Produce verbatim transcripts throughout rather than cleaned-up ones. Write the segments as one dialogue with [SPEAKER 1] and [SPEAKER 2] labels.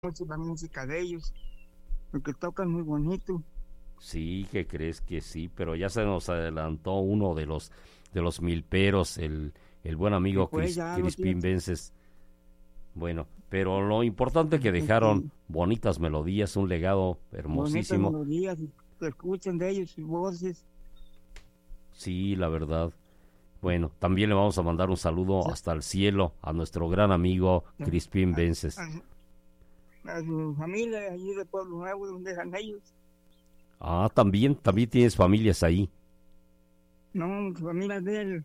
[SPEAKER 1] mucho la música de ellos, porque tocan muy bonito.
[SPEAKER 2] Sí, ¿qué crees que sí? Pero ya se nos adelantó uno de los de los milperos, el, el buen amigo
[SPEAKER 1] Después
[SPEAKER 2] Cris,
[SPEAKER 1] ya lo
[SPEAKER 2] Crispín
[SPEAKER 1] tienes.
[SPEAKER 2] Vences. Bueno, pero lo importante es que dejaron
[SPEAKER 1] Sí,
[SPEAKER 2] bonitas melodías, un legado
[SPEAKER 1] bonitas
[SPEAKER 2] hermosísimo.
[SPEAKER 1] melodías, y se escuchan de ellos, sus voces.
[SPEAKER 2] Sí, la verdad. Bueno, también le vamos a mandar un saludo
[SPEAKER 1] Ya-
[SPEAKER 2] hasta el cielo a nuestro gran amigo
[SPEAKER 1] ya-
[SPEAKER 2] Crispín
[SPEAKER 1] A,
[SPEAKER 2] Vences.
[SPEAKER 1] a- a su familia allí de Pueblo Nuevo, donde eran ellos.
[SPEAKER 2] Ah, también, también tienes familias ahí.
[SPEAKER 1] No, su familia de él,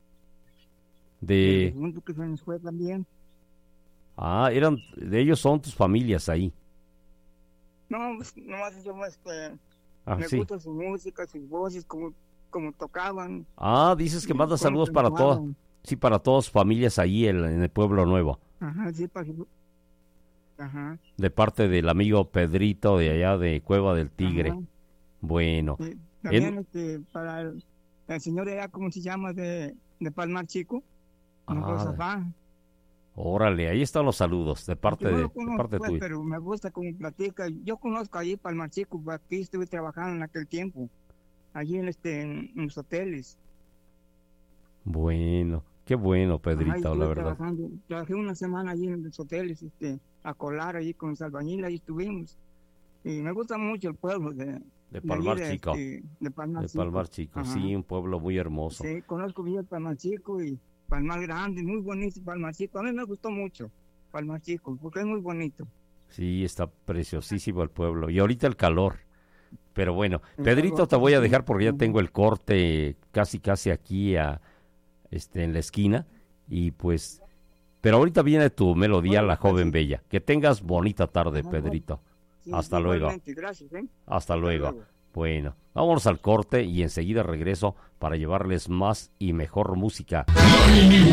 [SPEAKER 1] del
[SPEAKER 2] De,
[SPEAKER 1] difunto que se nos fue también.
[SPEAKER 2] ah, eran, de ellos son tus familias ahí.
[SPEAKER 1] No, pues, nomás yo este,
[SPEAKER 2] Ah,
[SPEAKER 1] me
[SPEAKER 2] sí.
[SPEAKER 1] gusta su música, sus voces, como, como tocaban,
[SPEAKER 2] Ah, dices que
[SPEAKER 1] y
[SPEAKER 2] mandas
[SPEAKER 1] cómo
[SPEAKER 2] saludos para todas,
[SPEAKER 1] cantaban.
[SPEAKER 2] sí, para todas familias ahí en, en el Pueblo Nuevo,
[SPEAKER 1] Ajá, sí, para su- Ajá,
[SPEAKER 2] de parte del amigo Pedrito de allá de Cueva del Tigre.
[SPEAKER 1] ajá.
[SPEAKER 2] Bueno,
[SPEAKER 1] Sí,
[SPEAKER 2] en,
[SPEAKER 1] también este, para el, el señor allá, ¿cómo se llama? De, de Palmar Chico, don
[SPEAKER 2] ah,
[SPEAKER 1] Josafá.
[SPEAKER 2] órale, ahí están los saludos de parte
[SPEAKER 1] Yo no
[SPEAKER 2] de,
[SPEAKER 1] lo
[SPEAKER 2] de
[SPEAKER 1] conozco,
[SPEAKER 2] parte
[SPEAKER 1] pues,
[SPEAKER 2] tuya.
[SPEAKER 1] pero me gusta cómo platica. Yo conozco allí Palmar Chico, pues, aquí estuve trabajando en aquel tiempo, allí en, este, en, en los hoteles.
[SPEAKER 2] Bueno, qué bueno,
[SPEAKER 1] Ajá, y
[SPEAKER 2] Pedrito, la
[SPEAKER 1] estuve
[SPEAKER 2] verdad.
[SPEAKER 1] trabajando, trabajé una semana allí en los hoteles, este, a colar allí con los albañiles, ahí estuvimos. Y me gusta mucho el pueblo de,
[SPEAKER 2] De
[SPEAKER 1] de allí,
[SPEAKER 2] Palmar
[SPEAKER 1] de,
[SPEAKER 2] Chico,
[SPEAKER 1] este, de Palmar
[SPEAKER 2] de
[SPEAKER 1] Chico.
[SPEAKER 2] Palmar Chico,
[SPEAKER 1] Ajá.
[SPEAKER 2] sí, un pueblo muy hermoso.
[SPEAKER 1] Sí, conozco bien Palmar Chico y Palmar Grande, muy bonito Palmar Chico. A mí me gustó mucho Palmar Chico, porque es muy bonito.
[SPEAKER 2] Sí, está preciosísimo el pueblo. Y ahorita el calor. Pero bueno,
[SPEAKER 1] El
[SPEAKER 2] Pedrito,
[SPEAKER 1] calor,
[SPEAKER 2] te voy a
[SPEAKER 1] sí.
[SPEAKER 2] dejar porque ya
[SPEAKER 1] Ujú.
[SPEAKER 2] tengo el corte casi casi aquí a, este, en la esquina. Y pues, pero ahorita viene tu melodía,
[SPEAKER 1] Órale,
[SPEAKER 2] La
[SPEAKER 1] pues,
[SPEAKER 2] Joven
[SPEAKER 1] sí.
[SPEAKER 2] Bella. Que tengas bonita tarde,
[SPEAKER 1] Ajá, igual.
[SPEAKER 2] Pedrito.
[SPEAKER 1] Sí,
[SPEAKER 2] Hasta luego.
[SPEAKER 1] igualmente, gracias, ¿eh?
[SPEAKER 2] Hasta
[SPEAKER 1] Hasta
[SPEAKER 2] luego.
[SPEAKER 1] luego.
[SPEAKER 2] Bueno, vámonos al corte y enseguida regreso para llevarles más y mejor música.